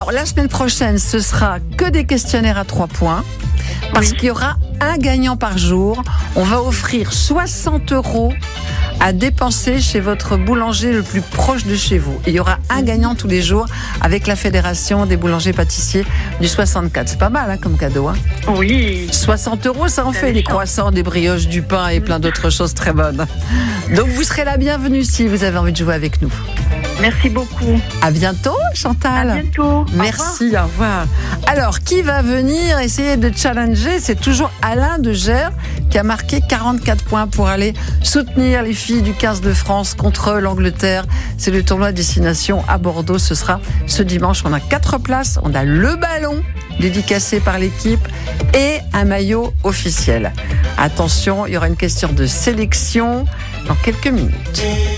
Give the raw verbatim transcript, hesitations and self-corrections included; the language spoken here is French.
Alors, la semaine prochaine, ce sera que des questionnaires à trois points. Parce oui. qu'il y aura un gagnant par jour. On va offrir soixante euros à dépenser chez votre boulanger le plus proche de chez vous. Et il y aura un gagnant tous les jours avec la Fédération des boulangers pâtissiers du soixante-quatre. C'est pas mal hein, comme cadeau. Hein. Oui. soixante euros, ça en fait des croissants, des brioches, du pain et plein d'autres choses très bonnes. Donc vous serez la bienvenue si vous avez envie de jouer avec nous. Merci beaucoup. À bientôt, Chantal. À bientôt. Merci, au revoir. au revoir. Alors, qui va venir essayer de challenger? C'est toujours Alain de Gers qui a marqué quarante-quatre points pour aller soutenir les filles du quinze de France contre l'Angleterre. C'est le tournoi destination à Bordeaux. Ce sera ce dimanche. On a quatre places. On a le ballon dédicacé par l'équipe et un maillot officiel. Attention, il y aura une question de sélection dans quelques minutes.